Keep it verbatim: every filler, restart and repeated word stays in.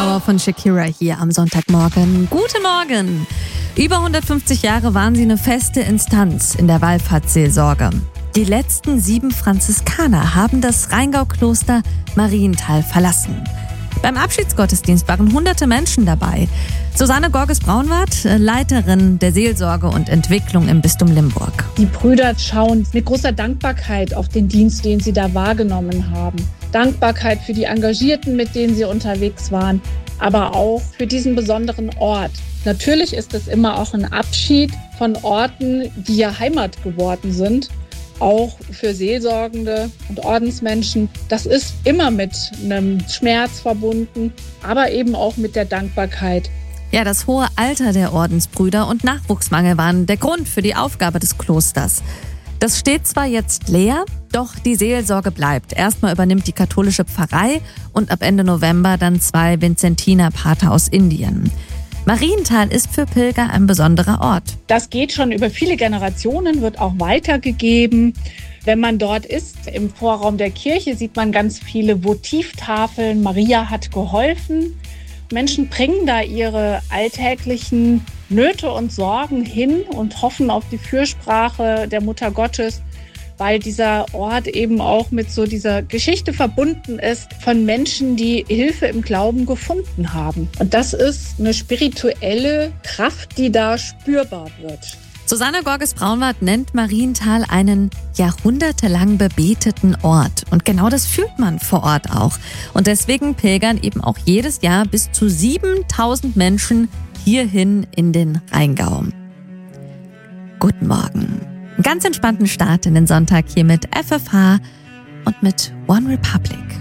Hour von Shakira hier am Sonntagmorgen. Guten Morgen! Über hundertfünfzig Jahre waren sie eine feste Instanz in der Wallfahrtsseelsorge. Die letzten sieben Franziskaner haben das Rheingau-Kloster Marienthal verlassen. Beim Abschiedsgottesdienst waren hunderte Menschen dabei. Susanne Gorges-Braunwart, Leiterin der Seelsorge und Entwicklung im Bistum Limburg. Die Brüder schauen mit großer Dankbarkeit auf den Dienst, den sie da wahrgenommen haben. Dankbarkeit für die Engagierten, mit denen sie unterwegs waren, aber auch für diesen besonderen Ort. Natürlich ist es immer auch ein Abschied von Orten, die ja Heimat geworden sind. Auch für Seelsorgende und Ordensmenschen. Das ist immer mit einem Schmerz verbunden, aber eben auch mit der Dankbarkeit. Ja, das hohe Alter der Ordensbrüder und Nachwuchsmangel waren der Grund für die Aufgabe des Klosters. Das steht zwar jetzt leer, doch die Seelsorge bleibt. Erstmal übernimmt die katholische Pfarrei und ab Ende November dann zwei Vinzentinerpater aus Indien. Marienthal ist für Pilger ein besonderer Ort. Das geht schon über viele Generationen, wird auch weitergegeben. Wenn man dort ist, im Vorraum der Kirche, sieht man ganz viele Votivtafeln. Maria hat geholfen. Menschen bringen da ihre alltäglichen Nöte und Sorgen hin und hoffen auf die Fürsprache der Mutter Gottes, weil dieser Ort eben auch mit so dieser Geschichte verbunden ist von Menschen, die Hilfe im Glauben gefunden haben. Und das ist eine spirituelle Kraft, die da spürbar wird. Susanne Gorges-Braunwart nennt Marienthal einen jahrhundertelang bebeteten Ort. Und genau das fühlt man vor Ort auch. Und deswegen pilgern eben auch jedes Jahr bis zu siebentausend Menschen hierhin in den Rheingau. Guten Morgen. Einen ganz entspannten Start in den Sonntag hier mit F F H und mit One Republic.